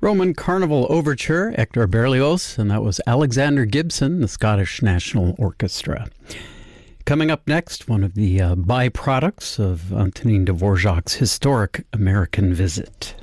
Roman Carnival Overture, Hector Berlioz, and that was Alexander Gibson, the Scottish National Orchestra. Coming up next, one of the byproducts of Antonin Dvorak's historic American visit.